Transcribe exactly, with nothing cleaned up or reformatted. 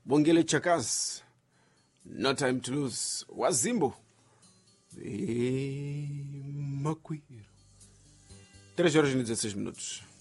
Bongele Chakaz, No Time to Lose, Wazimbo, e Maquiro. três horas e dezesseis minutos.